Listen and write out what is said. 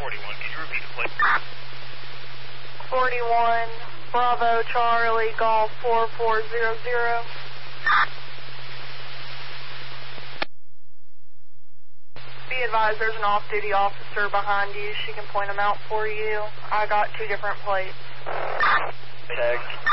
41. Can you repeat the plate? 41 Bravo Charlie Golf 4400. Be advised there's an off-duty officer behind you. She can point them out for you. I got 2 different plates. Tag.